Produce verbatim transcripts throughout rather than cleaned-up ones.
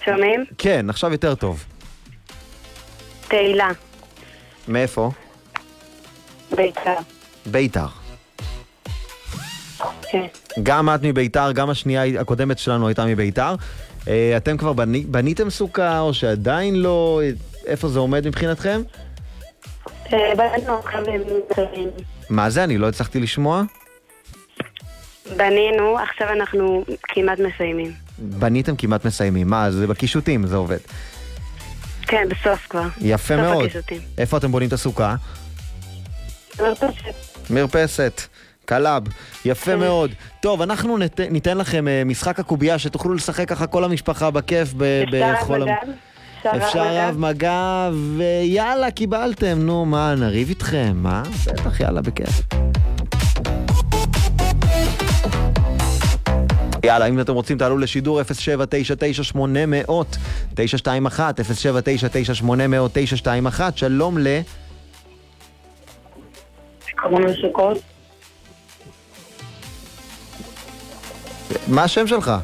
שומעים? כן, עכשיו יותר טוב. תהילה. מאיפה? ביתר. ביתר. כן. גם את מביתר, גם השנייה הקודמת שלנו הייתה מביתר. אה, אתם כבר בני, בניתם סוכה או שעדיין לא? איפה זה עומד מבחינתכם? בנינו עכשיו מסיימים. מה זה? אני לא הצלחתי לשמוע. בנינו, עכשיו אנחנו כמעט מסיימים. בניתם כמעט מסיימים. מה, זה בקישוטים זה עובד? כן, בסוף כבר. יפה בסוף מאוד. הקישוטים. איפה אתם בונים את הסוכה? מרפסת. מרפסת. קלאב, יפה כן. מאוד. טוב, אנחנו נת, ניתן לכם uh, משחק הקובייה שתוכלו לשחק ככה כל המשפחה בכיף. ב- אפשר בכל רב המ- מגב? אפשר רב מגב, ויאללה, קיבלתם. נו, מה, נריב איתכם? מה? בטח, יאללה, בכיף. יאללה, אם אתם רוצים תעלו לשידור אפס שבע תשע תשע שמונה אפס אפס תשע שתיים אחת אפס שבע תשע תשע שמונה אפס אפס תשע שתיים אחת. שלום ל... קוראים לסוכות. מה השם שלך?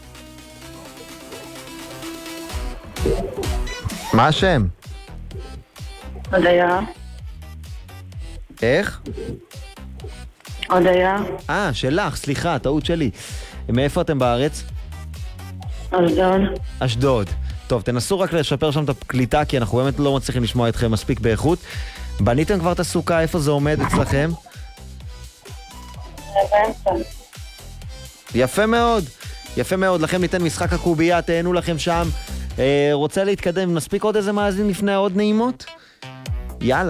מה השם? הודיה. איך? הודיה. אה, שלך, סליחה, טעות שלי. מאיפה אתם בארץ? אשדוד. אשדוד. טוב, תנסו רק לשפר שם את הקליטה, כי אנחנו באמת לא מצליחים לשמוע אתכם מספיק באיכות. בניתם כבר את הסוכה, איפה זה עומד אצלכם? יפה מאוד, יפה מאוד. לכם ניתן משחק הקובייה, תהנו לכם שם. אה, רוצה להתקדם, נספיק עוד איזה מאזין לפני עוד נעימות? יאללה.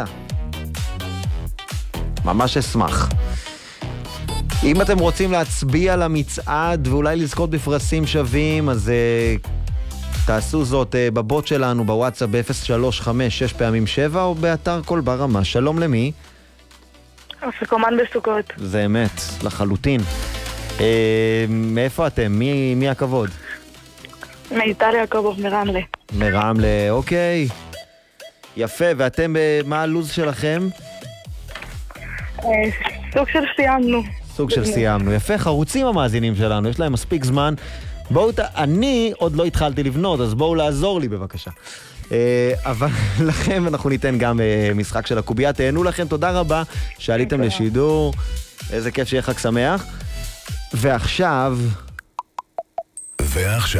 ממש אשמח. אם אתם רוצים להצביע למצעד ואולי לזכות בפרסים שווים, אז uh, תעשו זאת uh, בבוט שלנו בוואטסאפ ב-אפס שלוש חמש שש פעמים שבע או באתר כל ברמה. שלום למי? אפיקומן בסוכות. זה אמת, לחלוטין. Uh, מאיפה אתם? מי, מי הכבוד? מיתר יעקובוב מרמלה. מרמלה, אוקיי. יפה, ואתם, uh, מה הלוז שלכם? סוג של סיימנו. סוג של סיימנו. יפה, חרוצים המאזינים שלנו, יש להם מספיק זמן. בואו, ת... אני עוד לא התחלתי לבנות, אז בואו לעזור לי בבקשה. אה, אבל לכם אנחנו ניתן גם אה, משחק של הקובייה. תהנו לכם, תודה רבה שעליתם לשידור. איזה כיף שיהיה חג שמח. ועכשיו... ועכשיו...